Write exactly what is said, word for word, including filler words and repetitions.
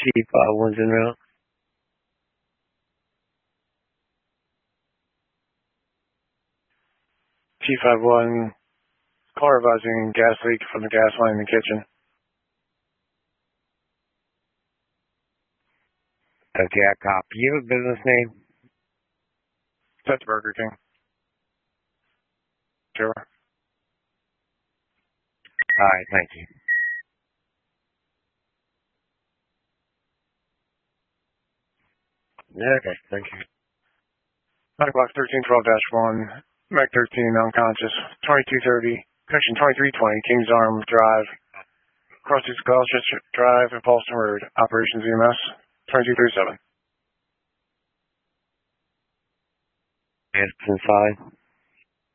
T five one's en route. T five one, car advising gas leak from the gas line in the kitchen. Okay, I copy. You have a business name? That's Burger King. Sure. All right, thank you. Yeah, okay, thank you. nine o'clock, thirteen twelve dash one, Mac thirteen, unconscious, twenty-two thirty, connection twenty-three twenty, Kings Arm Drive, Crossing Gloucester Drive, and Paulson Road, Operations E M S, twenty-two thirty-seven. It's inside.